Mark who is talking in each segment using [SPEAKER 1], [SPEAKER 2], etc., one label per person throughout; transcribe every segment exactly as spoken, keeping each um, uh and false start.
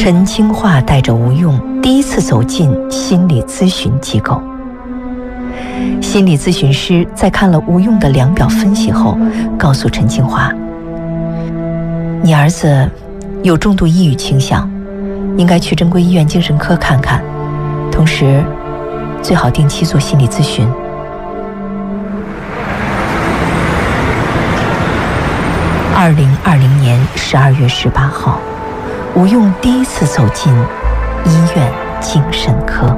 [SPEAKER 1] 陈清化带着吴用第一次走进心理咨询机构。心理咨询师在看了吴用的量表分析后，告诉陈清化，你儿子有重度抑郁倾向，应该去正规医院精神科看看，同时最好定期做心理咨询。二零二零年十二月十八号，吴用第一次走进医院精神科。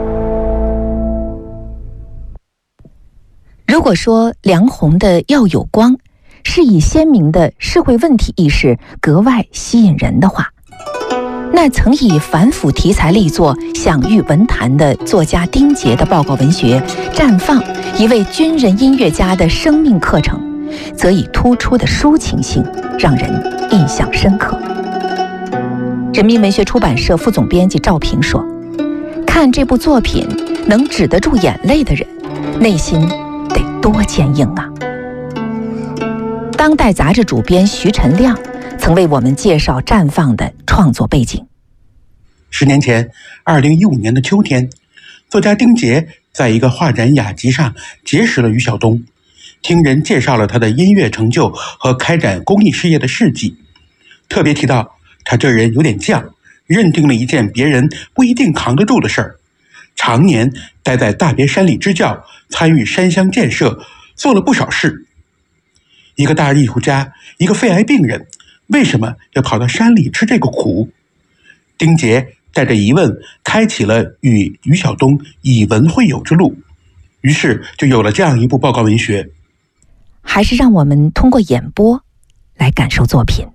[SPEAKER 2] 如果说梁鸿的《要有光》是以鲜明的社会问题意识格外吸引人的话，那曾以反腐题材力作享誉文坛的作家丁杰的报告文学《绽放》，一位军人音乐家的生命课程，则以突出的抒情性让人印象深刻。人民文学出版社副总编辑赵平说，看这部作品能止得住眼泪的人，内心得多坚硬啊！当代杂志主编徐晨亮曾为我们介绍《绽放》的创作背景。
[SPEAKER 3] 十年前，二零一五年的秋天，作家丁杰在一个画展雅集上结识了于晓东，听人介绍了他的音乐成就和开展公益事业的事迹，特别提到他这人有点犟，认定了一件别人不一定扛得住的事儿，常年待在大别山里支教，参与山乡建设，做了不少事。一个大艺术家，一个肺癌病人，为什么要跑到山里吃这个苦？丁杰带着疑问开启了与于晓东以文会友之路，于是就有了这样一部报告文学。
[SPEAKER 2] 还是让我们通过演播来感受作品。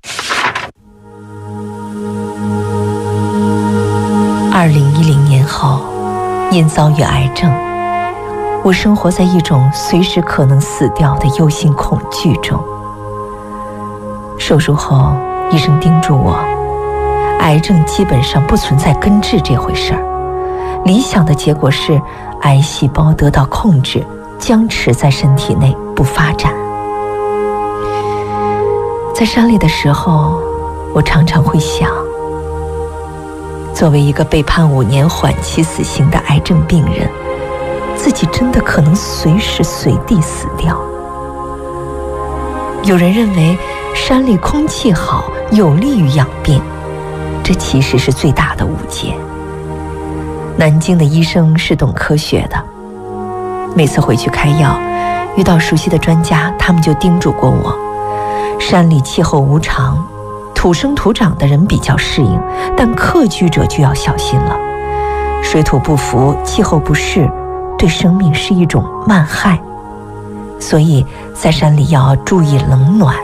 [SPEAKER 1] 二零一零年后，因遭遇癌症，我生活在一种随时可能死掉的忧心恐惧中。手术后，医生叮嘱我，癌症基本上不存在根治这回事儿，理想的结果是癌细胞得到控制，僵持在身体内不发展。在山里的时候，我常常会想，作为一个被判五年缓期死刑的癌症病人，自己真的可能随时随地死掉。有人认为山里空气好，有利于养病，这其实是最大的误解。南京的医生是懂科学的，每次回去开药，遇到熟悉的专家，他们就叮嘱过我，山里气候无常，土生土长的人比较适应，但客居者就要小心了。水土不服，气候不适，对生命是一种慢害，所以在山里要注意冷暖。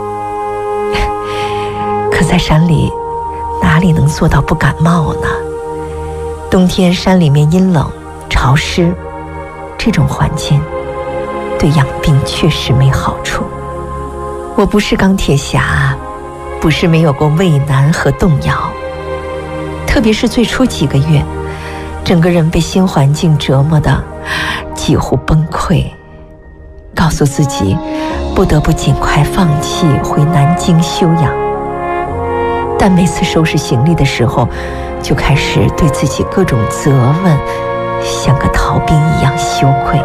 [SPEAKER 1] 可在山里哪里能做到不感冒呢？冬天山里面阴冷潮湿，这种环境对养病确实没好处。我不是钢铁侠，不是没有过畏难和动摇，特别是最初几个月，整个人被新环境折磨得几乎崩溃，告诉自己不得不尽快放弃回南京休养。但每次收拾行李的时候，就开始对自己各种责问，像个逃兵一样羞愧。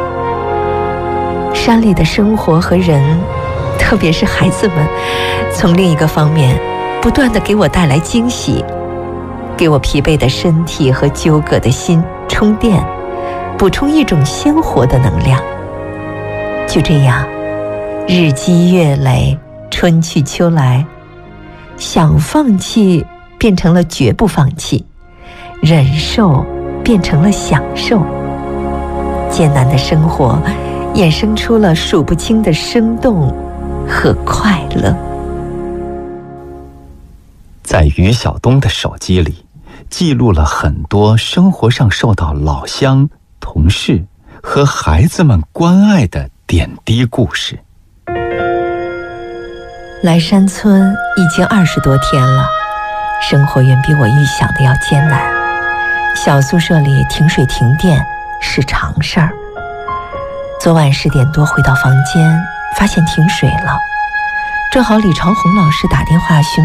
[SPEAKER 1] 山里的生活和人，特别是孩子们，从另一个方面不断地给我带来惊喜，给我疲惫的身体和纠葛的心充电，补充一种鲜活的能量。就这样，日积月累，春去秋来，想放弃变成了绝不放弃，忍受变成了享受，艰难的生活衍生出了数不清的生动和快乐。
[SPEAKER 4] 在于晓东的手机里，记录了很多生活上受到老乡、同事和孩子们关爱的点滴故事。
[SPEAKER 1] 来山村已经二十多天了，生活远比我预想的要艰难。小宿舍里停水停电是常事儿。昨晚十点多回到房间，发现停水了，正好李朝红老师打电话询